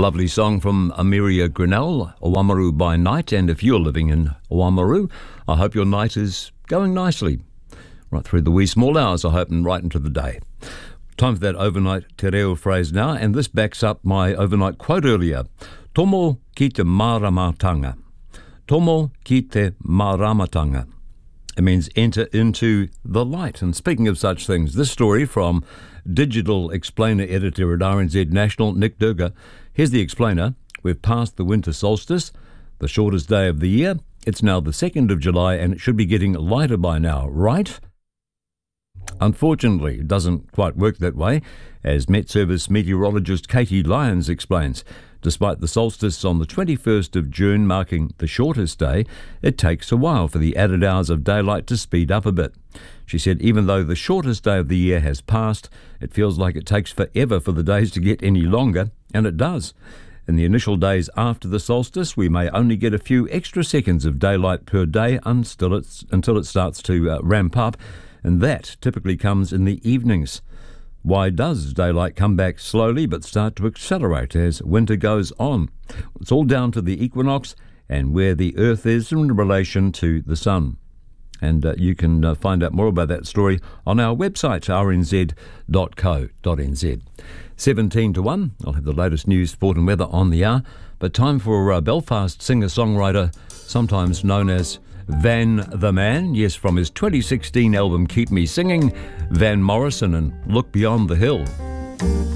Lovely song from Amiria Grinnell, Oamaru by Night. And if you're living in Oamaru, I hope your night is going nicely. Right through the wee small hours, I hope, and right into the day. Time for that overnight te reo phrase now, and this backs up my overnight quote earlier. Tomo ki te maramatanga. Tomo ki te maramatanga. It means enter into the light. And speaking of such things, this story from Digital Explainer editor at RNZ National, Nick Durga. Here's the explainer. We've passed the winter solstice, the shortest day of the year. It's now the 2nd of July and it should be getting lighter by now, right? Unfortunately, it doesn't quite work that way, as Met Service meteorologist Katie Lyons explains. Despite the solstice on the 21st of June marking the shortest day, it takes a while for the added hours of daylight to speed up a bit. She said even though the shortest day of the year has passed, it feels like it takes forever for the days to get any longer, and it does. In the initial days after the solstice, we may only get a few extra seconds of daylight per day until it starts to ramp up, and that typically comes in the evenings. Why does daylight come back slowly but start to accelerate as winter goes on? It's all down to the equinox and where the Earth is in relation to the Sun. And you can find out more about that story on our website, rnz.co.nz. 17 to 1, I'll have the latest news, sport and weather on the hour. But time for Belfast singer-songwriter, sometimes known as Van the Man, yes, from his 2016 album Keep Me Singing, Van Morrison and Look Beyond the Hill.